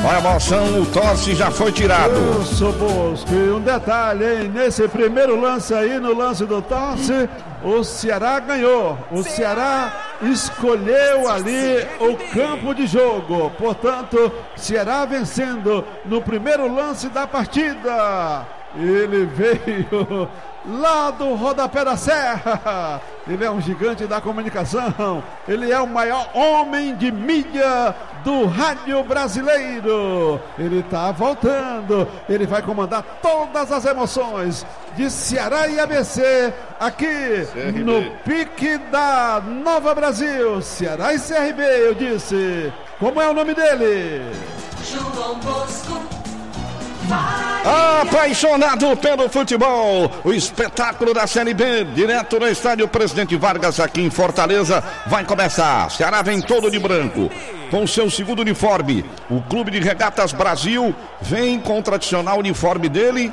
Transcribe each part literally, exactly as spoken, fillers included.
Olha a emoção, o tosse já foi tirado. Isso, Bosco. E um detalhe, hein? Nesse primeiro lance aí, no lance do tosse, o Ceará ganhou. O Ceará escolheu ali o campo de jogo. Portanto, Ceará vencendo no primeiro lance da partida. Ele veio lá do rodapé da serra. Ele é um gigante da comunicação. Ele é o maior homem de mídia do rádio brasileiro. Ele está voltando. Ele vai comandar todas as emoções de Ceará e A B C aqui C R B. No pique da Nova Brasil. Ceará e C R B, eu disse. Como é o nome dele? João Bosco. Apaixonado pelo futebol, o espetáculo da Série B, direto no estádio Presidente Vargas aqui em Fortaleza, vai começar. Ceará vem todo de branco, com seu segundo uniforme. O Clube de Regatas Brasil vem com o tradicional uniforme dele.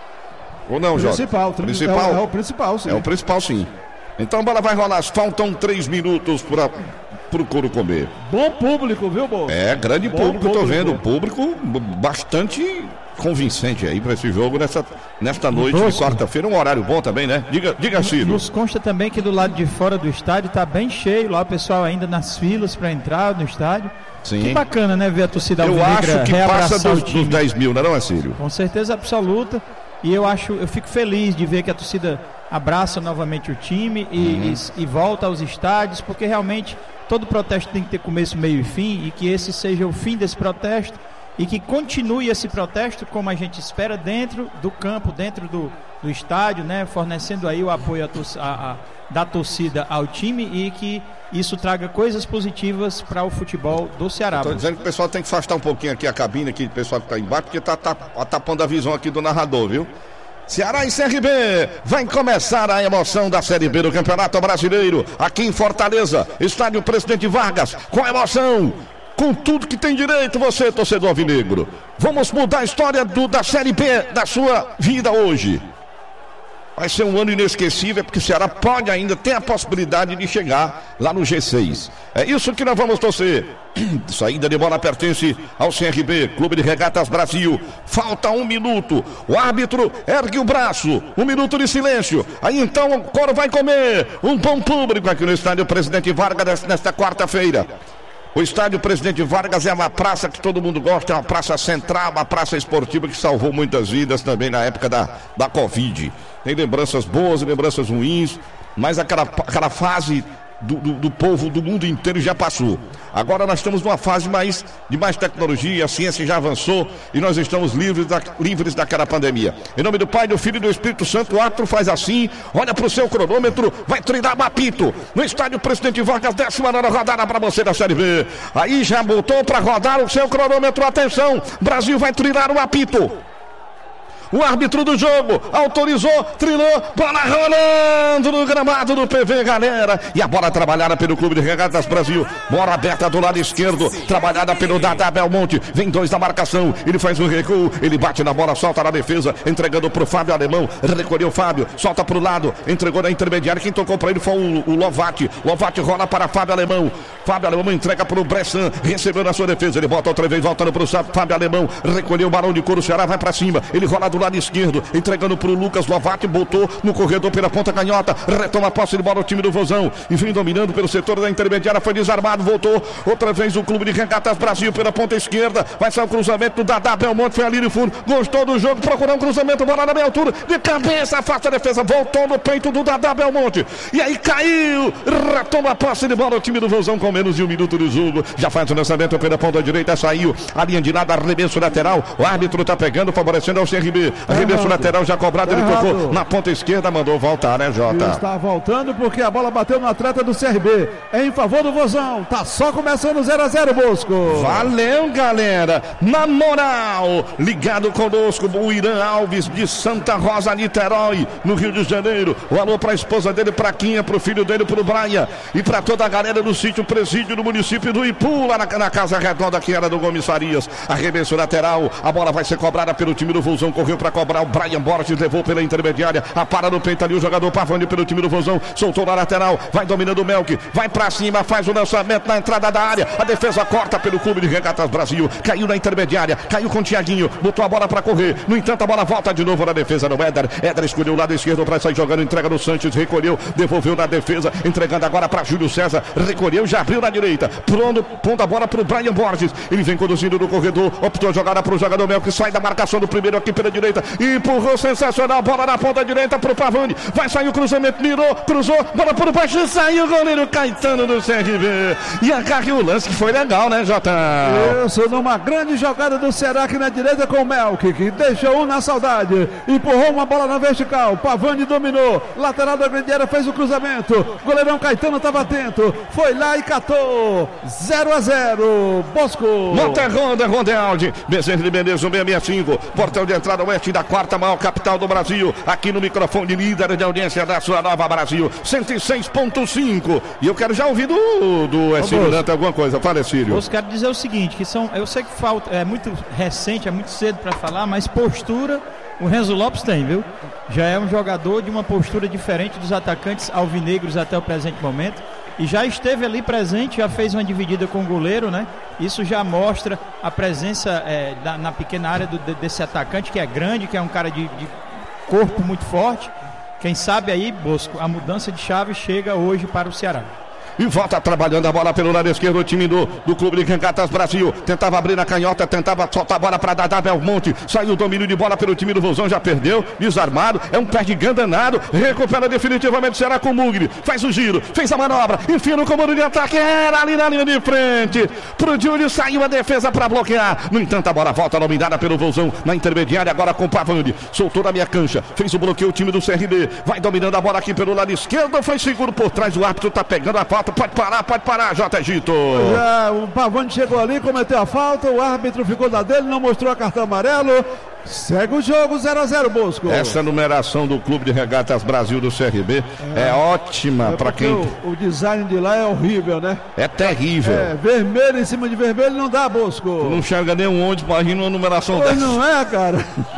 Ou não, Jorge? Principal, principal. É, é o principal, sim. É o principal, sim. Então a bola vai rolar, faltam três minutos para pro couro comer. Bom público, viu, Bo? É, grande Bom público, público, tô vendo, público bastante convincente aí para esse jogo nessa, nesta noite de quarta-feira, um horário bom também, né? Diga, diga, Ciro. Nos consta também que do lado de fora do estádio tá bem cheio lá, o pessoal ainda nas filas para entrar no estádio. Sim. Que bacana, né, ver a torcida eu alvinegra acho que passa dos, dos dez mil, não é, não é, Círio? Com certeza absoluta. E eu acho, eu fico feliz de ver que a torcida abraça novamente o time e, uhum. e, e volta aos estádios, porque realmente todo protesto tem que ter começo, meio e fim, e que esse seja o fim desse protesto e que continue esse protesto como a gente espera dentro do campo, dentro do, do estádio, né, fornecendo aí o apoio a tor- a, a, da torcida ao time e que isso traga coisas positivas para o futebol do Ceará. Estou dizendo que o pessoal tem que afastar um pouquinho aqui a cabine aqui, o pessoal que está embaixo, porque está tá, tapando a visão aqui do narrador, viu? Ceará e C R B, vai começar a emoção da Série B do Campeonato Brasileiro, aqui em Fortaleza, estádio Presidente Vargas, com emoção, com tudo que tem direito você, torcedor alvinegro. Vamos mudar a história do, da Série B da sua vida hoje. Vai ser um ano inesquecível, porque o Ceará pode ainda ter a possibilidade de chegar lá no G seis. É isso que nós vamos torcer. Saída de bola pertence ao C R B, Clube de Regatas Brasil. Falta um minuto. O árbitro ergue o braço. Um minuto de silêncio. Aí então o coro vai comer. Um bom público aqui no estádio Presidente Vargas nesta quarta-feira. O estádio Presidente Vargas é uma praça que todo mundo gosta, é uma praça central, uma praça esportiva que salvou muitas vidas também na época da, da Covid. Tem lembranças boas e lembranças ruins, mas aquela, aquela fase do, do, do povo do mundo inteiro já passou. Agora nós estamos numa fase mais, de mais tecnologia, a ciência já avançou e nós estamos livres, da, livres daquela pandemia. Em nome do Pai, do Filho e do Espírito Santo, o árbitro faz assim, olha para o seu cronômetro, vai treinar o apito no estádio Presidente Vargas, décima nona rodada para você da Série B. Aí já botou para rodar o seu cronômetro, atenção, Brasil vai treinar o apito. O árbitro do jogo autorizou, trilhou, bola rolando no gramado do P V, galera. E a bola trabalhada pelo Clube de Regatas Brasil. Bola aberta do lado esquerdo, trabalhada pelo Dadá Belmonte. Vem dois da marcação, ele faz um recuo, ele bate na bola, solta na defesa, entregando pro Fábio Alemão. Recolheu o Fábio, solta pro lado, entregou na intermediária. Quem tocou para ele foi o, o Lovati. Lovati rola para Fábio Alemão. Fábio Alemão entrega pro Bressan, recebeu na sua defesa. Ele bota outra vez, voltando pro Fábio Alemão. Recolheu o Barão de Couro, o Ceará vai para cima. Ele rola do lado esquerdo, entregando para o Lucas Lovati, botou no corredor pela ponta canhota, retoma a posse de bola o time do Vozão e vem dominando pelo setor da intermediária, foi desarmado, voltou outra vez o Clube de Regatas Brasil pela ponta esquerda, vai sair o cruzamento do Dadá Belmonte, foi ali no fundo, gostou do jogo, procurou um cruzamento, bola na meia altura, de cabeça, afasta a defesa, voltou no peito do Dadá Belmonte, e aí caiu, retoma a posse de bola o time do Vozão com menos de um minuto de jogo, já faz o lançamento pela ponta direita, saiu, a linha de lado, arremesso lateral, o árbitro tá pegando, favorecendo ao C R B, arremesso lateral já cobrado, ele tocou na ponta esquerda, mandou voltar, né, Jota? Ele está voltando porque a bola bateu no atleta do C R B, é em favor do Vozão, tá só começando zero a zero, Bosco. Valeu, galera, na moral, ligado conosco, o Irã Alves de Santa Rosa, Niterói, no Rio de Janeiro, o alô pra esposa dele, pra Quinha, pro filho dele, pro Braia, e pra toda a galera do sítio Presídio, do município do Ipu, lá na, na Casa Redonda, que era do Gomes Farias, arremesso lateral, a bola vai ser cobrada pelo time do Vozão, correu para cobrar. O Brian Borges levou pela intermediária. A para no peito ali o jogador Pavani pelo time do Vozão. Soltou na lateral. Vai dominando o Melk. Vai para cima. Faz o lançamento na entrada da área. A defesa corta pelo Clube de Regatas Brasil. Caiu na intermediária. Caiu com o Thiaguinho. Botou a bola para correr. No entanto, a bola volta de novo na defesa do Éder. Éder escolheu o lado esquerdo para sair jogando. Entrega no Sanches. Recolheu. Devolveu na defesa. Entregando agora para Júlio César. Recolheu. Já abriu na direita. Pronto. Ponta a bola para o Brian Borges. Ele vem conduzindo no corredor. Optou a jogada para o jogador Melk. Sai da marcação do primeiro aqui pela direita. Empurrou. Sensacional. Bola na ponta direita para o Pavani. Vai sair o cruzamento. Mirou. Cruzou. Bola por baixo. Saiu o goleiro Caetano do C R B. E agarre o lance que foi legal, né, Jota? Isso, numa grande jogada do Ceará aqui na direita com o Melk, que deixou um na saudade. Empurrou uma bola na vertical. Pavani dominou. Lateral da grande área fez o cruzamento. Goleirão Caetano estava atento. Foi lá e catou. zero a zero. Bosco. Monterronda, Rondealdi. Bezerra de Menezes, seiscentos e sessenta e cinco. Portão de entrada oeste da quarta maior capital do Brasil. Aqui no microfone líder de audiência da sua Nova Brasil. cento e seis ponto cinco. E eu quero já ouvir do, do Essílio Dante alguma coisa. Fala, Essílio. Eu quero dizer o seguinte, que são, eu sei que falta, é muito recente, é muito cedo para falar, mas postura o Renzo Lopes tem, viu? Já é um jogador de uma postura diferente dos atacantes alvinegros até o presente momento. E já esteve ali presente, já fez uma dividida com o goleiro, né? Isso já mostra a presença é, da, na pequena área do, desse atacante, que é grande, que é um cara de, de corpo muito forte. Quem sabe aí, Bosco, a mudança de chave chega hoje para o Ceará. E volta trabalhando a bola pelo lado esquerdo, o time do, do Clube de Regatas Brasil. Tentava abrir na canhota, tentava soltar a bola para Dadá Belmonte. Saiu o domínio de bola pelo time do Vozão, já perdeu, desarmado. É um pé de danado. Recupera definitivamente, será com o Mugni. Faz o giro, fez a manobra, enfia no comando de ataque. Era ali na linha de frente. Pro Júlio, saiu a defesa para bloquear. No entanto, a bola volta dominada pelo Vozão na intermediária, agora com o Pavani. Soltou na minha cancha, fez o bloqueio o time do C R B. Vai dominando a bola aqui pelo lado esquerdo. Foi seguro por trás, o árbitro tá pegando a falta. Pode parar, pode parar, J. Egito. Já, o Pavani chegou ali, cometeu a falta, o árbitro ficou da dele, não mostrou a cartão amarelo. Segue o jogo, zero a zero, Bosco. Essa numeração do Clube de Regatas Brasil do C R B é, é ótima é para quem... O, o design de lá é horrível, né? É terrível. É, vermelho em cima de vermelho não dá, Bosco. Tu não enxerga nenhum ônibus, imagina uma numeração dessa. Não é, cara?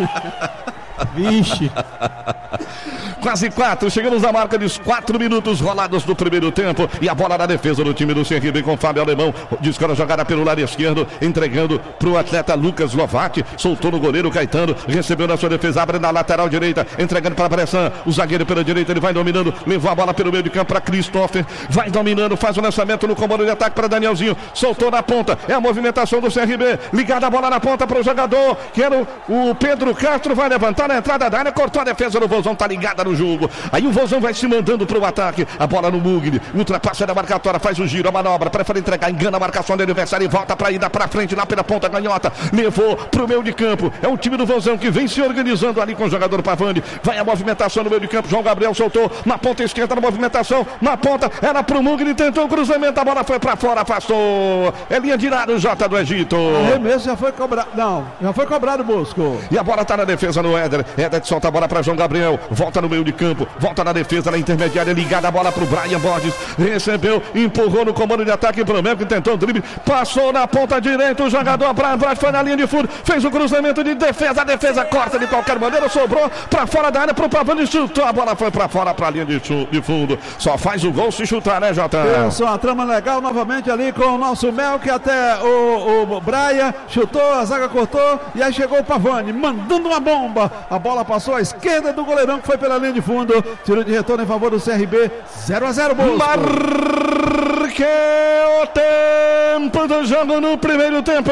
Vixe. Quase quatro, chegamos à marca dos quatro minutos rolados do primeiro tempo. E a bola na defesa do time do C R B com Fábio Alemão. Discora a jogada pelo lado esquerdo, entregando para o atleta Lucas Lovati. Soltou no goleiro Caetano, recebeu na sua defesa, abre na lateral direita, entregando para Bressan. O zagueiro pela direita, ele vai dominando, levou a bola pelo meio de campo para Christopher. Vai dominando, faz o lançamento no comando de ataque para Danielzinho. Soltou na ponta, é a movimentação do C R B. Ligada a bola na ponta para o jogador, que era o, o Pedro Castro. Vai levantar na entrada da área, cortou a defesa do Vozão, tá ligada no jogo. Aí o Vozão vai se mandando pro ataque. A bola no Mugni, ultrapassa da marcatória, faz o giro, a manobra, prefere entregar, engana a marcação do adversário e volta pra ida pra frente, lá pela ponta canhota. Levou pro meio de campo. É o time do Vozão que vem se organizando ali com o jogador Pavani. Vai a movimentação no meio de campo. João Gabriel soltou na ponta esquerda, na movimentação, na ponta, era pro Mugni, tentou o cruzamento, a bola foi pra fora, afastou. É linha de lado, Jota do Egito. O arremesso já foi cobrado. Não, já foi cobrado, Bosco. E a bola tá na defesa no Éder. Éder solta a bola pra João Gabriel. Volta no meio de campo. Volta na defesa, na intermediária, ligada a bola pro Brian Borges. Recebeu, empurrou no comando de ataque pro Melco, tentou o drible. Passou na ponta direita. O jogador Brian Borges foi na linha de fundo. Fez o cruzamento de defesa. A defesa corta de qualquer maneira. Sobrou pra fora da área pro Pavani. Chutou. A bola foi pra fora, pra linha de, de fundo. Só faz o gol se chutar, né, Jota? Isso, uma trama legal novamente ali com o nosso Melco. Até o, o Brian chutou, a zaga cortou. E aí chegou o Pavani, mandando uma bomba. A bola passou à esquerda do goleirão, que foi pela linha de fundo. Tiro de retorno em favor do C R B. zero a zero, Bosco. Marque o tempo do jogo no primeiro tempo.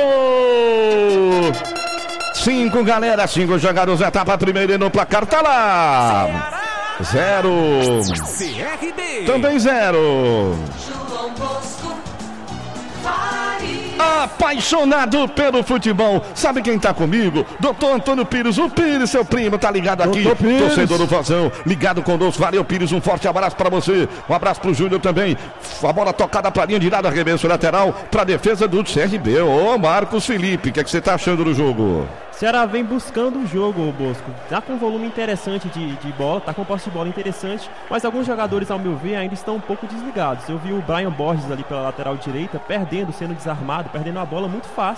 Cinco, galera. Cinco jogadores. Etapa primeira e no placar tá lá. Zero. C R B. Também zero. João Bosco. Apaixonado pelo futebol. Sabe quem tá comigo? Doutor Antônio Pires. O Pires, seu primo, tá ligado aqui. Torcedor do Vozão, ligado conosco. Valeu, Pires. Um forte abraço pra você. Um abraço pro Júnior também. A bola tocada pra linha de lado, arremesso lateral pra defesa do C R B. Ô, Marcos Felipe, o que é que você tá achando do jogo? Ceará vem buscando o jogo, Bosco. Tá com um volume interessante de, de bola, tá com posse de bola interessante, mas alguns jogadores, ao meu ver, ainda estão um pouco desligados. Eu vi o Brian Borges ali pela lateral direita, perdendo, sendo desarmado, perdendo a bola muito fácil.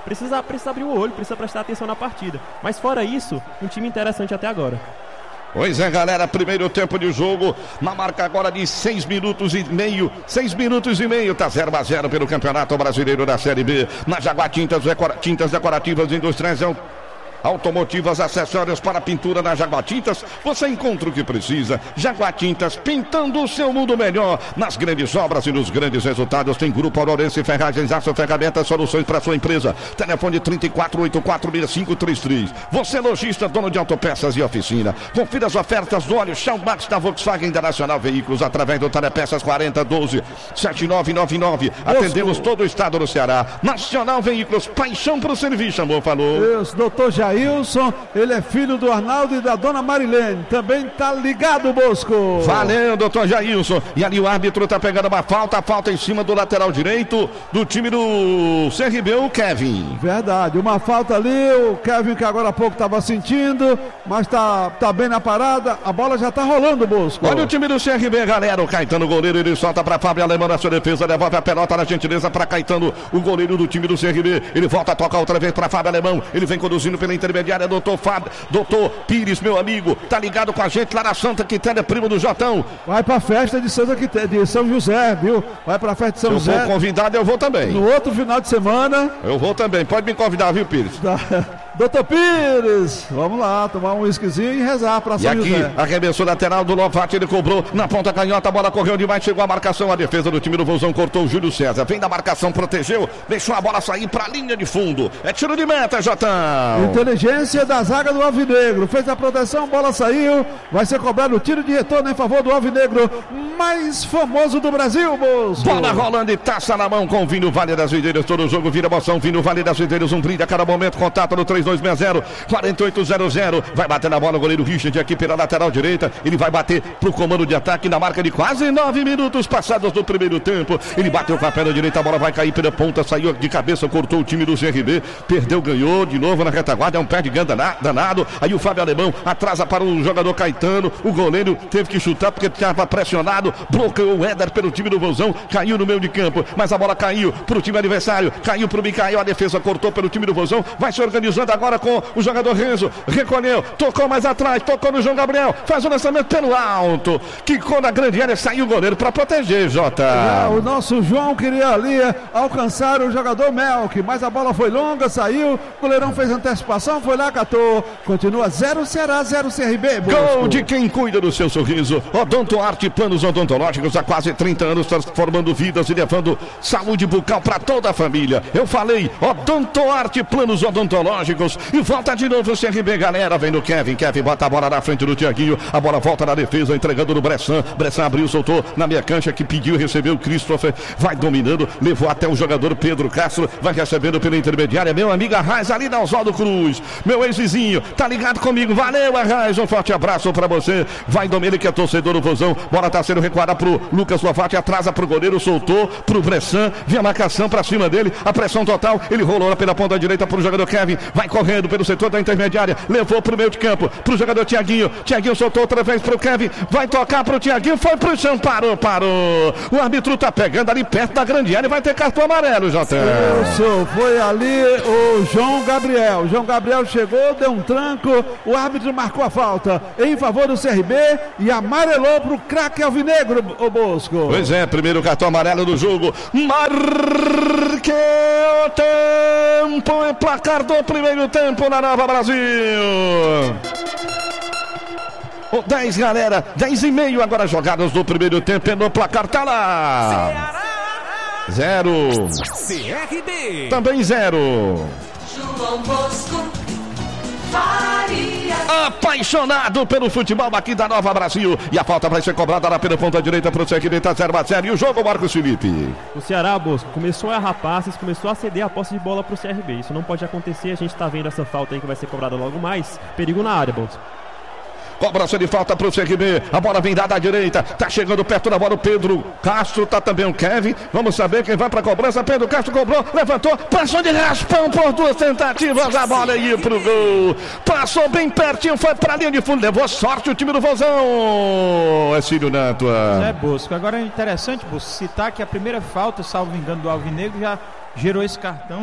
precisa, precisa abrir o olho, precisa prestar atenção na partida. Mas fora isso, um time interessante até agora. Pois é, galera, primeiro tempo de jogo, na marca agora de seis minutos e meio, seis minutos e meio, tá zero a zero pelo Campeonato Brasileiro da Série B, na Jaguar Tintas, decora, Tintas Decorativas Industriais, é o automotivas, acessórios para pintura na Jaguar Tintas, você encontra o que precisa. Jaguar Tintas, pintando o seu mundo melhor. Nas grandes obras e nos grandes resultados, tem Grupo Aurorense Ferragens, Aço, Ferramentas, soluções para sua empresa. Telefone trinta e quatro, oitenta e quatro, sessenta e cinco trinta e três. Você lojista, dono de autopeças e oficina. Confira as ofertas do óleo Shell Max da Volkswagen da Nacional Veículos através do Telepeças quarenta doze setenta e nove noventa e nove. Atendemos todo o estado do Ceará. Nacional Veículos, paixão pro serviço, amor, falou. Isso, doutor Jailson, ele é filho do Arnaldo e da dona Marilene. Também tá ligado, Bosco. Valeu, doutor Jailson. E ali o árbitro tá pegando uma falta, falta em cima do lateral direito do time do C R B, o Kevin. Verdade, uma falta ali, o Kevin que agora há pouco tava sentindo, mas tá, tá bem na parada, a bola já tá rolando, Bosco. Olha o time do C R B, galera, o Caetano, goleiro, ele solta pra Fábio Alemão na sua defesa, devolve a pelota na gentileza pra Caetano, o goleiro do time do C R B, ele volta a tocar outra vez pra Fábio Alemão, ele vem conduzindo pela intermediária, doutor Fábio, doutor Pires, meu amigo, tá ligado com a gente lá na Santa Quitéria, primo do Jotão. Vai pra festa de Santa Quitéria, de São José, viu? Vai pra festa de São Se José. eu for convidado, eu vou também. No outro final de semana. Eu vou também, pode me convidar, viu, Pires? Tá. doutor Pires, vamos lá, tomar um whiskyzinho e rezar pra São José. E aqui, arremessou lateral do Lovati, ele cobrou na ponta canhota, a bola correu demais, chegou a marcação, a defesa do time do Vozão cortou o Júlio César, vem da marcação, protegeu, deixou a bola sair pra linha de fundo, é tiro de meta, Jotão. Inteligência da zaga do Alvinegro, fez a proteção, bola saiu, vai ser cobrado o tiro de retorno em favor do Alvinegro, mais famoso do Brasil, moço. Bola rolando e taça na mão com o Vinho Vale das Videiras, todo o jogo vira emoção, Vinho Vale das Videiras, um brinde a cada momento, contato no três dois seis zero, quatro oito zero zero, vai bater na bola o goleiro Richard aqui pela lateral direita, ele vai bater pro comando de ataque na marca de quase nove minutos passados do primeiro tempo, ele bateu com a perna direita, a bola vai cair pela ponta, saiu de cabeça, cortou o time do C R B, perdeu, ganhou de novo na retaguarda, é um pé de ganda danado, aí o Fábio Alemão atrasa para o jogador Caetano, o goleiro teve que chutar porque estava pressionado, bloqueou o Éder pelo time do Vozão, caiu no meio de campo, mas a bola caiu pro time adversário, caiu pro Micael, a defesa cortou pelo time do Vozão, vai se organizando agora com o jogador Renzo, recolheu, tocou mais atrás, tocou no João Gabriel, faz o lançamento pelo alto, quicou na grande área, saiu o goleiro para proteger, Jota. É, o nosso João queria ali alcançar o jogador Melk, mas a bola foi longa, saiu, o goleirão fez antecipação, foi lá, catou, continua zero Ceará, zero C R B. Bosco. Gol de quem cuida do seu sorriso, Odonto Arte, planos odontológicos há quase trinta anos, transformando vidas e levando saúde bucal para toda a família. Eu falei, Odonto Arte, planos odontológicos, e volta de novo o C R B, galera, vem no Kevin, Kevin bota a bola na frente do Tiaguinho, a bola volta na defesa, entregando no Bressan, Bressan abriu, soltou na minha cancha, que pediu e recebeu o Christopher, vai dominando, levou até o jogador Pedro Castro, vai recebendo pela intermediária, meu amigo Arraiz, ali da Oswaldo Cruz, meu ex-vizinho, tá ligado comigo, valeu Arraiz, um forte abraço pra você, vai Domênico, que é torcedor do Vozão, bola tá sendo recuada pro Lucas Lovati, atrasa pro goleiro, soltou pro Bressan, vem a marcação pra cima dele, a pressão total, ele rolou pela ponta direita pro jogador Kevin, vai correndo pelo setor da intermediária, levou pro meio de campo, pro jogador Tiaguinho, Tiaguinho soltou outra vez pro Kevin, vai tocar pro Tiaguinho, foi pro chão, parou, parou, o árbitro tá pegando ali perto da grande área e vai ter cartão amarelo, Jota. Isso, foi ali o João Gabriel, o João Gabriel chegou, deu um tranco, o árbitro marcou a falta em favor do C R B e amarelou pro craque alvinegro, o Bosco. Pois é, primeiro cartão amarelo do jogo, marque o tempo, é placar do primeiro tempo na Nova Brasil. O dez, galera, dez e meio agora jogadas do primeiro tempo, no placar tá lá. Zero. C R B. Também zero. João Bosco Faria. Apaixonado pelo futebol aqui da Nova Brasil. E a falta vai ser cobrada lá pela ponta direita pro C R B, tá zero a zero. E o jogo, Marcos Felipe. O Ceará, Bosco, começou a errar passes, começou a ceder a posse de bola pro C R B. Isso não pode acontecer, a gente tá vendo essa falta aí que vai ser cobrada logo mais. Perigo na área, Bosco. Cobrança de falta pro C R B, a bola vem dada à direita, tá chegando perto da bola o Pedro Castro, tá também o Kevin, vamos saber quem vai pra cobrança, Pedro Castro cobrou, levantou, passou de raspão por duas tentativas, a bola ia pro gol, passou bem pertinho, foi pra linha de fundo, levou sorte o time do Vozão, é Cílio Neto. É, Bosco, agora é interessante, Bosco, citar que a primeira falta, salvo engano, do Alvinegro já gerou esse cartão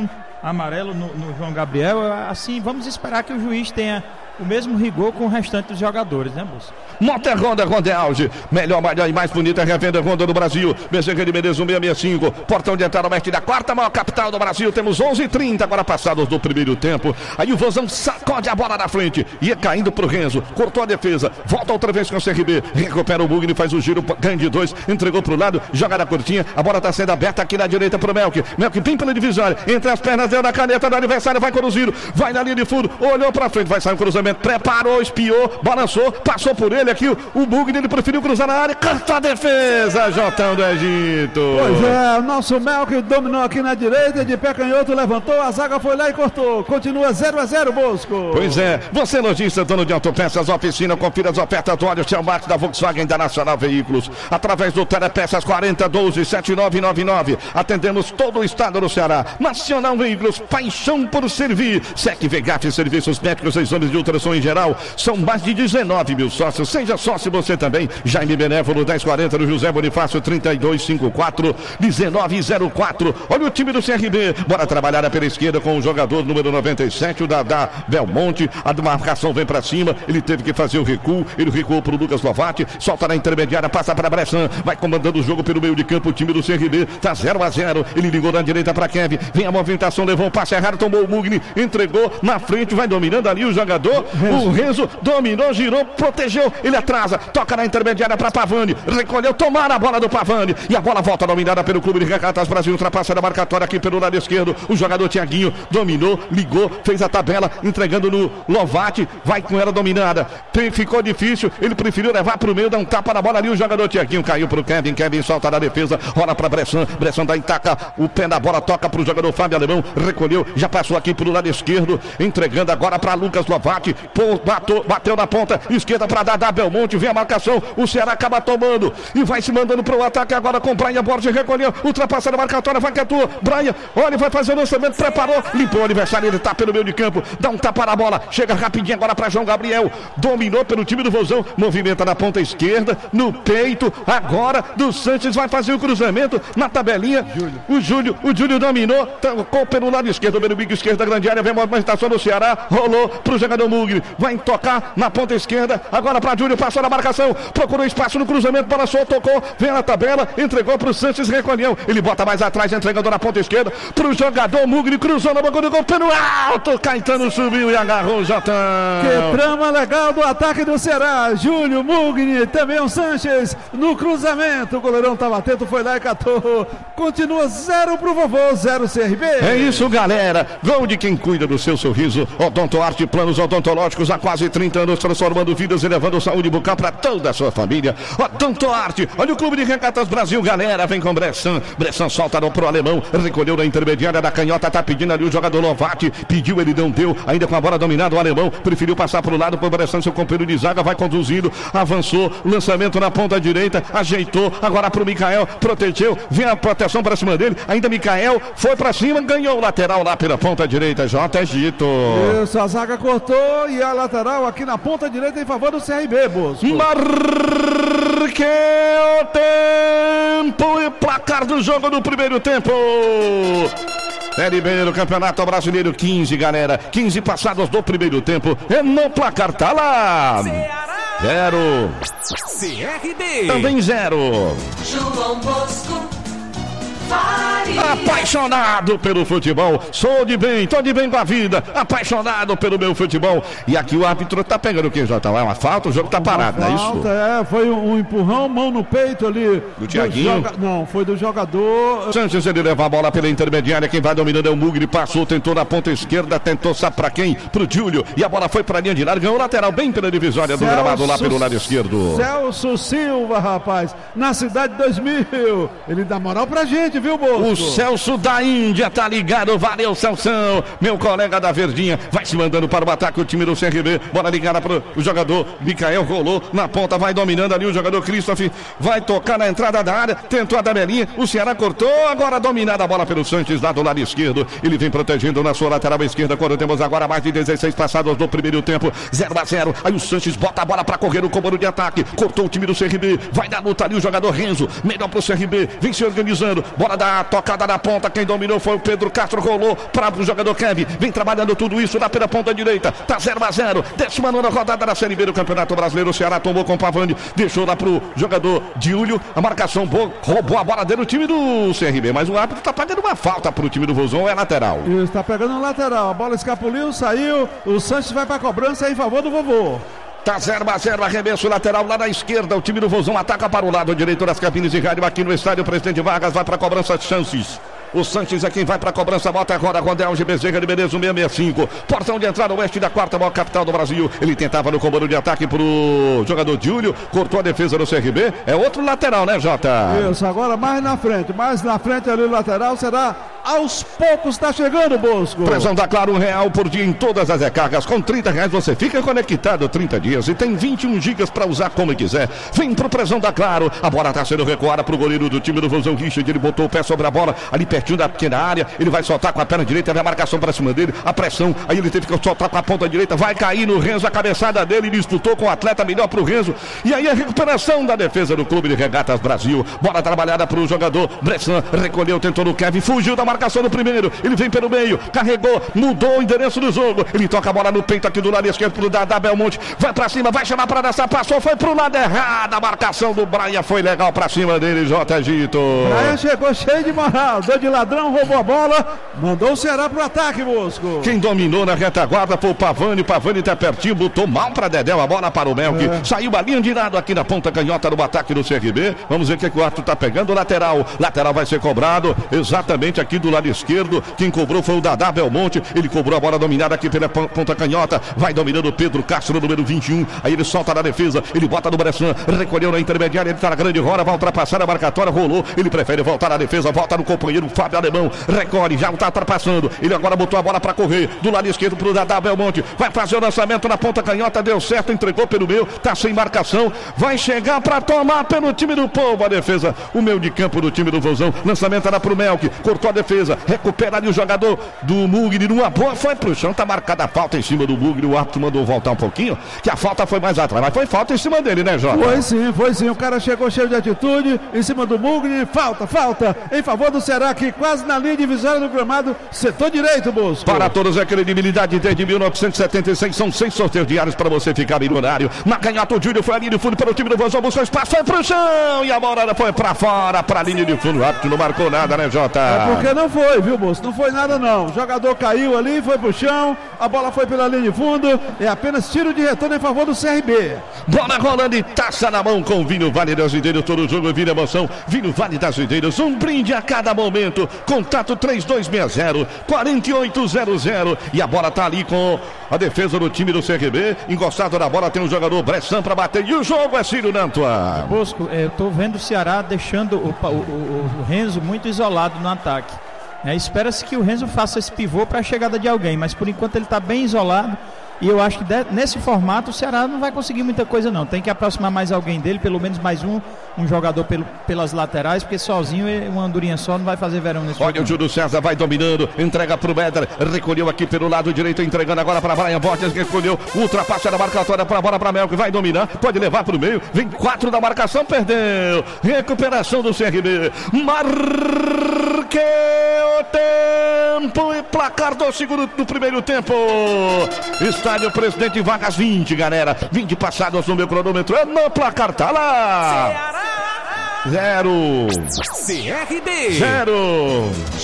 amarelo no, no João Gabriel. Assim, vamos esperar que o juiz tenha o mesmo rigor com o restante dos jogadores, né, moço? Motor Honda, Honda é auge. Melhor, melhor e mais bonita revenda Honda do Brasil. Bezerra de Menezes, seiscentos e sessenta e cinco. Portão de entrada oeste da quarta maior capital do Brasil. Temos onze e trinta agora passados do primeiro tempo. Aí o Vozão sacode a bola na frente. Ia caindo pro Renzo. Cortou a defesa. Volta outra vez com o C R B. Recupera o Mugni, faz o giro. Ganha de dois. Entregou pro lado. Joga na curtinha. A bola tá sendo aberta aqui na direita pro Melk. Melk bem pela divisória. Entre as pernas deu na caneta do adversário. Vai conduzindo. Vai na linha de fundo. Olhou pra frente. Vai sair um cruzamento. Preparou. Espiou. Balançou. Passou por ele aqui. O Mugni, ele preferiu cruzar na área. Canta a defesa. Jotão do Egito. Pois é. O nosso Melk dominou aqui na direita. De pé canhoto. Levantou. A zaga foi lá e cortou. Continua zero a zero, Bosco. Pois é. Você, lojista, dono de autopeças, oficina, confira as ofertas do óleo Cellmax da Volkswagen da Nacional Veículos. Através do Telepeças quarenta doze setenta e nove noventa e nove. Atendemos todo o estado do Ceará. Nacional Veículos, paixão por servir. Sec Vegate, serviços médicos, exames de ultrassom em geral. São mais de dezenove mil sócios. Seja sócio você também. Jaime Benévolo, dez quarenta do José Bonifácio, trinta e dois cinquenta e quatro, dezenove zero quatro. Olha o time do C R B. Bora trabalhar pela esquerda com o jogador número noventa e sete, o Dadá Belmonte. A demarcação vem pra cima. Ele teve que fazer o recuo. Ele recuou pro Lucas Lovati. Solta na intermediária, passa pra Bressan. Vai comandando o jogo pelo meio de campo. O time do C R B tá zero a zero. Ele ligou na direita pra Kevin. Vem a movimentação, levou um passe errado, tomou o Mugni, entregou na frente, vai dominando ali o jogador. O Renzo dominou, girou, protegeu. Ele atrasa, toca na intermediária pra Pavani. Recolheu, tomaram a bola do Pavani. E a bola volta dominada pelo clube de Regatas Brasil. Ultrapassa a marcatória aqui pelo lado esquerdo. O jogador Thiaguinho dominou, ligou, fez a tabela, entregando no Lovati. Vai com ela dominada. Tem, ficou difícil. Ele preferiu levar pro meio, dar um tapa na bola ali. O jogador Thiaguinho caiu pro Kevin. Kevin solta na defesa, rola pra Bressan. Bressan daí taca o pé na bola, toca pro jogador Fábio Alemão. Recolheu, já passou aqui pro lado esquerdo. Entregando agora pra Lucas Lovati. Pô, bateu, bateu na ponta esquerda pra Dadá Belmonte. Vem a marcação. O Ceará acaba tomando e vai se mandando pro ataque agora com Brian Borges. Recolheu, ultrapassando a marcatória. Vai que é tua. Brian, olha, vai fazer o lançamento. Preparou, limpou o adversário. Ele tá pelo meio de campo. Dá um tapa na bola. Chega rapidinho agora pra João Gabriel. Dominou pelo time do Vozão. Movimenta na ponta esquerda. No peito. Agora do Sanches vai fazer o cruzamento na tabelinha. Júlio. O Júlio, o Júlio dominou. Tocou pelo lado esquerdo. Pelo bico esquerdo da grande área. Vem a movimentação do Ceará. Rolou pro jogador Mugni. Vai tocar na ponta esquerda. Agora pra Júlio. Passou na marcação. Procurou espaço no cruzamento. Bola solta. Tocou. Vem na tabela. Entregou pro Sanches. Recolheu. Ele bota mais atrás. Entregando na ponta esquerda. Pro jogador Mugni. Cruzou na boca do gol. Pelo alto. Caetano subiu e agarrou o Jotão. Que trama legal do ataque do Ceará. Júlio, Mugni, também o Sanches no cruzamento. O goleirão estava atento, foi lá e catou. Continua zero pro vovô, zero C R B. É isso, galera. Gol de quem cuida do seu sorriso. Odonto Arte, planos odontológicos há quase trinta anos, transformando vidas e levando saúde bucal para toda a sua família. Odonto Arte, olha o Clube de Regatas Brasil, galera. Vem com Bressan. Bressan solta no pro alemão. Recolheu na intermediária da canhota. Tá pedindo ali o jogador Lovati. Pediu, ele não deu. Ainda com a bola dominada, o alemão preferiu passar pro lado, pro Bressan, seu companheiro de zaga, vai conduzindo, avançou, lançamento na ponta direita, ajeitou, agora pro Mikael, protegeu, vem a proteção pra cima dele, ainda Mikael, foi pra cima, ganhou o lateral lá pela ponta direita, J. Egito. Isso, a zaga cortou e a lateral aqui na ponta direita em favor do C R B, Bosco. Marquei o tempo e placar do jogo do primeiro tempo. Série B do Campeonato Brasileiro, quinze, galera. quinze passados do primeiro tempo. E no placar tá lá. Zero. C R B. Também zero. João Bosco. Apaixonado pelo futebol, sou de bem, tô de bem com a vida, apaixonado pelo meu futebol. E aqui o árbitro tá pegando o que, Jota? É uma falta, o jogo tá parado, não é isso? É, foi um, um empurrão, mão no peito ali. Do Thiaguinho? Joga... Não, foi do jogador. Sanches, ele leva a bola pela intermediária, quem vai dominando é o Mugni, passou, tentou na ponta esquerda, tentou, sabe pra quem? Pro Júlio, e a bola foi pra linha de larga, ganhou o lateral bem pela divisória do gramado lá pelo lado esquerdo. Celso Silva, rapaz, na Cidade dois mil, ele dá moral pra gente, viu, Bosco? O Celso da Índia tá ligado, valeu, Celção, meu colega da Verdinha, vai se mandando para o ataque o time do C R B, bola ligada para o jogador Mikael, rolou na ponta, vai dominando ali o jogador Christoph, vai tocar na entrada da área, tentou a tabelinha, o Ceará cortou, agora dominada a bola pelo Sanches lá do lado esquerdo, ele vem protegendo na sua lateral esquerda, quando temos agora mais de dezesseis passados do primeiro tempo, zero a zero, aí o Sanches bota a bola para correr no comando de ataque, cortou o time do C R B, vai dar luta ali o jogador Renzo, melhor pro C R B, vem se organizando, bola Bola da tocada na ponta. Quem dominou foi o Pedro Castro. Rolou para o jogador Kevin. Vem trabalhando tudo isso lá pela ponta direita. Tá zero a zero. Décima nona rodada da Série B do Campeonato Brasileiro. O Ceará tomou com o Pavani. Deixou lá pro jogador Diúlio. A marcação boa. Roubou a bola dele o time do C R B. Mas o árbitro tá pagando uma falta pro time do Vozão. É lateral. Isso, tá pegando um lateral. A bola escapuliu, saiu. O Sanches vai pra cobrança em favor do vovô. Tá zero a zero, arremesso lateral lá na esquerda. O time do Vozão ataca para o lado direito das cabines de rádio aqui no estádio. Presidente Vargas vai para a cobrança, chances. O Sanches é quem vai para a cobrança, bota agora com Adelge Bezerra de Beleza, seiscentos e sessenta e cinco. Portão de entrada oeste da quarta maior capital do Brasil. Ele tentava no comando de ataque pro jogador Diúlio, cortou a defesa do C R B. É outro lateral, né, Jota? Isso, agora mais na frente, mais na frente ali o lateral será aos poucos, tá chegando, Bosco. Pressão da Claro, um real por dia em todas as recargas. Com trinta reais você fica conectado trinta dias e tem vinte e um gigas para usar como quiser. Vem pro Pressão da Claro. A bola tá sendo recuada pro goleiro do time do Vozão, Richard. Ele botou o pé sobre a bola, ali pertinho da pequena área. Ele vai soltar com a perna direita, vem a marcação para cima dele, a pressão. Aí ele teve que soltar com a ponta direita. Vai cair no Renzo, a cabeçada dele. Disputou com o atleta melhor pro Renzo. E aí a recuperação da defesa do Clube de Regatas Brasil. Bola trabalhada pro jogador Bressan. Recolheu, tentou no Kevin, fugiu da marcação do primeiro. Ele vem pelo meio, carregou, mudou o endereço do jogo. Ele toca a bola no peito aqui do lado esquerdo pro Dadá Belmonte. Vai pra cima, vai chamar pra dançar, passou, foi pro lado errado. A marcação do Brian foi legal pra cima dele, J. Gito. Brian chegou cheio de moral, deu de ladrão, roubou a bola, mandou o Ceará pro ataque, Bosco. Quem dominou na retaguarda foi o Pavani. O Pavani tá pertinho, botou mal pra Dedéu, a bola para o Melk. É. Saiu a linha de lado aqui na ponta canhota do ataque do C R B. Vamos ver o que, é que o árbitro tá pegando. O lateral, lateral vai ser cobrado exatamente aqui do lado esquerdo. Quem cobrou foi o Dadá Belmonte. Ele cobrou a bola dominada aqui pela ponta canhota. Vai dominando o Pedro Castro, número vinte e um. Aí ele solta na defesa, ele bota no Bressan, recolheu na intermediária, ele tá na grande roda, vai ultrapassar a marcatória, rolou. Ele prefere voltar na defesa, volta no companheiro Fábio Alemão, recolhe, já tá ultrapassando. Ele agora botou a bola pra correr do lado esquerdo pro Dadá Belmonte. Vai fazer o lançamento na ponta canhota, deu certo, entregou pelo meio, tá sem marcação. Vai chegar pra tomar pelo time do povo a defesa. O meio de campo do time do Vozão. Lançamento era pro Melk, cortou a defesa, recupera ali o jogador do Mugni, numa boa, foi pro chão, tá marcada a falta em cima do Mugni. O árbitro mandou voltar um pouquinho, que a falta foi mais atrás, mas foi falta em cima dele, né, Jota? Foi sim, foi sim. O cara chegou cheio de atitude em cima do Mugni. Falta, falta em favor do Ceará, aqui quase na linha divisória do gramado, setor direito, Bosco. Para todos é credibilidade desde mil novecentos e setenta e seis, são seis sorteios diários para você ficar milionário. Na canhota o Júlio foi a linha de fundo para o time do Vozão, buscou espaço, foi pro chão e a bola foi pra fora, pra linha de fundo. O árbitro não marcou nada, né, Jota? É porque não foi, viu, Bosco? Não foi nada não. O jogador caiu ali, foi pro chão, a bola foi pela linha de fundo, é apenas tiro de retorno em favor do C R B. Bola rolando e taça na mão com Vinho Vale das Videiras, todo jogo vira emoção. Vinho Vale das Videiras, um brinde a cada momento. Contato três dois seis zero, quatro oito zero zero e a bola tá ali com a defesa do time do C R B. Encostado na bola tem um jogador Bressan pra bater e o jogo é Círio Nantua. Bosco, eu tô vendo o Ceará deixando o, o, o, o Renzo muito isolado no ataque. É, espera-se que o Renzo faça esse pivô para a chegada de alguém, mas por enquanto ele está bem isolado. E eu acho que de, nesse formato o Ceará não vai conseguir muita coisa não. Tem que aproximar mais alguém dele, pelo menos mais um, um jogador pelo, pelas laterais, porque sozinho uma andorinha só não vai fazer verão nesse jogo. Olha o Júlio César, vai dominando, entrega pro Méder, recolheu aqui pelo lado direito, entregando agora para Brian Borges, que recolheu, ultrapassa da marcatória para a bola para Mel, que vai dominar, pode levar pro meio, vem quatro da marcação, perdeu. Recuperação do C R B. Marque o tempo e placar do segundo do primeiro tempo. Estádio Presidente Vargas, vinte, galera. vinte passados no meu cronômetro. É no placar, tá lá. Ceará. Zero. C R B. Zero.